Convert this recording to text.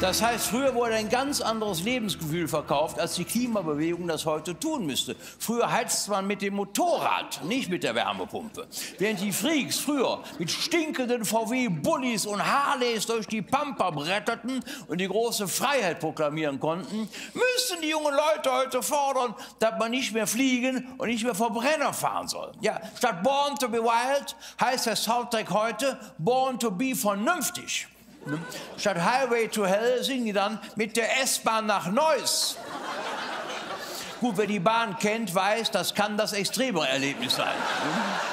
Das heißt, früher wurde ein ganz anderes Lebensgefühl verkauft, als die Klimabewegung das heute tun müsste. Früher heizte man mit dem Motorrad, nicht mit der Wärmepumpe. Während die Freaks früher mit stinkenden VW-Bullis und Harleys durch die Pampa bretterten und die große Freiheit proklamieren konnten, müssen die jungen Leute heute fordern, dass man nicht mehr fliegen und nicht mehr Verbrenner fahren soll. Ja, statt Born to be Wild heißt der Soundtrack heute Born to be vernünftig. Statt Highway to Hell singen die dann mit der S-Bahn nach Neuss. Gut, wer die Bahn kennt, weiß, das kann das extremere Erlebnis sein.